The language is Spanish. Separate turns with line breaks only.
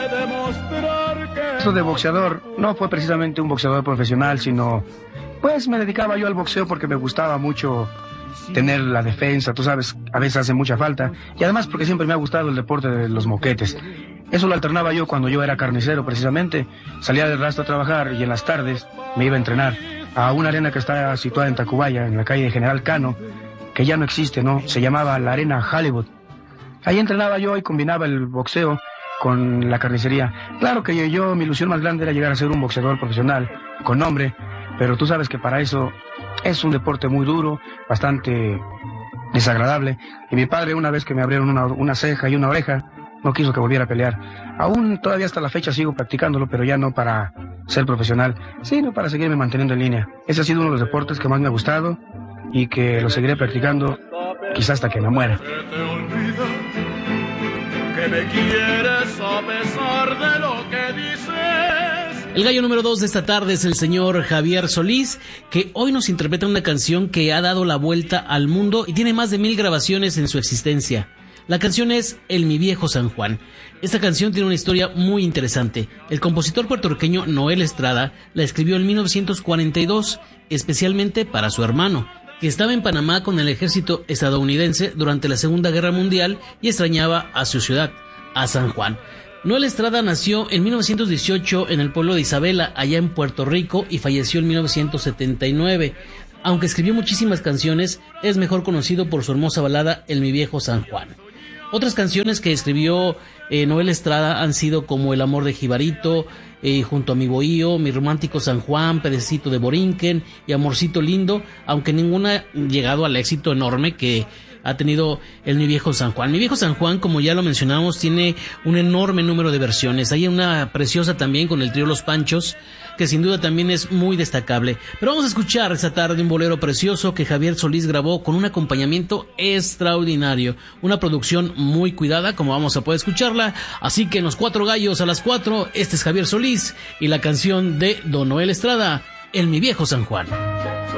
Eso de boxeador no fue precisamente un boxeador profesional, sino pues me dedicaba yo al boxeo porque me gustaba mucho tener la defensa, tú sabes, a veces hace mucha falta, y además porque siempre me ha gustado el deporte de los moquetes. Eso lo alternaba yo cuando yo era carnicero, precisamente. Salía del rastro a trabajar y en las tardes me iba a entrenar a una arena que está situada en Tacubaya, en la calle de General Cano, que ya no existe, ¿no? Se llamaba la Arena Hollywood. Ahí entrenaba yo y combinaba el boxeo con la carnicería. Claro que mi ilusión más grande era llegar a ser un boxeador profesional, con nombre, pero tú sabes que para eso es un deporte muy duro, bastante desagradable, y mi padre, una vez que me abrieron una ceja y una oreja, no quiso que volviera a pelear. Aún todavía hasta la fecha sigo practicándolo, pero ya no para ser profesional, sino para seguirme manteniendo en línea. Ese ha sido uno de los deportes que más me ha gustado y que lo seguiré practicando quizás hasta que me muera.
Que me quieres a pesar de lo que dices.
El gallo número 2 de esta tarde es el señor Javier Solís, que hoy nos interpreta una canción que ha dado la vuelta al mundo y tiene más de 1000 grabaciones en su existencia. La canción es El Mi Viejo San Juan. Esta canción tiene una historia muy interesante. El compositor puertorriqueño Noel Estrada la escribió en 1942, especialmente para su hermano, que estaba en Panamá con el ejército estadounidense durante la Segunda Guerra Mundial y extrañaba a su ciudad, a San Juan. Noel Estrada nació en 1918 en el pueblo de Isabela, allá en Puerto Rico, y falleció en 1979. Aunque escribió muchísimas canciones, es mejor conocido por su hermosa balada El Mi Viejo San Juan. Otras canciones que escribió Noel Estrada han sido como El Amor de Jibarito, Junto a mi Bohío, Mi Romántico San Juan, Pedacito de Borinquen y Amorcito Lindo, aunque ninguna ha llegado al éxito enorme que ha tenido el Mi Viejo San Juan. Mi Viejo San Juan, como ya lo mencionamos, tiene un enorme número de versiones. Hay una preciosa también con el trío Los Panchos, que sin duda también es muy destacable. Pero vamos a escuchar esta tarde un bolero precioso que Javier Solís grabó con un acompañamiento extraordinario. Una producción muy cuidada, como vamos a poder escucharla. Así que en Los Cuatro Gallos a las 4, este es Javier Solís y la canción de Don Noel Estrada, El Mi Viejo San Juan.